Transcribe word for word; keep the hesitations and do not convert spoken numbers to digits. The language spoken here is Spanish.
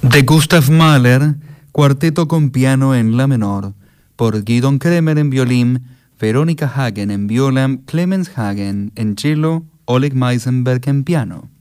De Gustav Mahler, cuarteto con piano en la menor, por Gidon Kremer en violín, Verónica Hagen en viola, Clemens Hagen en cello, Oleg Meisenberg en piano.